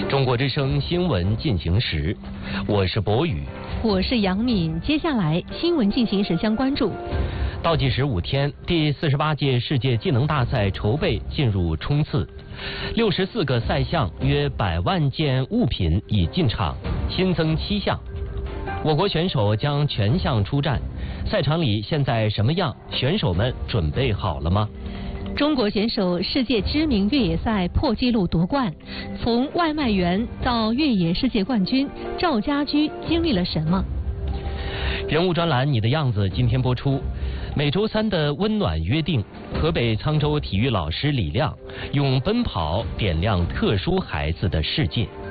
中国之声新闻进行时，我是博宇， 我是杨敏。接下来新闻进行时将关注： 倒计时5天，第48届世界技能大赛筹备进入冲刺，64个赛项，约100万件物品已进场，新增7项。我国选手将全项出战，赛场里现在什么样？选手们准备好了吗？ 中国选手世界知名越野赛破纪录夺冠，从外卖员到越野世界冠军，赵家驹经历了什么？ 人物专栏你的样子今天播出。每周3的温暖约定，河北沧州体育老师李亮用奔跑点亮特殊孩子的世界。